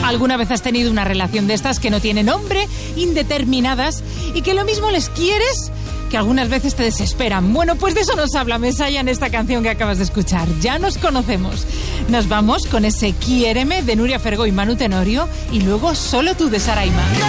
¿Alguna vez has tenido una relación de estas que no tiene nombre, indeterminadas, y que lo mismo les quieres, que algunas veces te desesperan? Bueno, pues de eso nos habla Mesaya en esta canción que acabas de escuchar. Ya nos conocemos. Nos vamos con ese Quiéreme de Nuria Fergó y Manu Tenorio, y luego Solo tú de Saraima.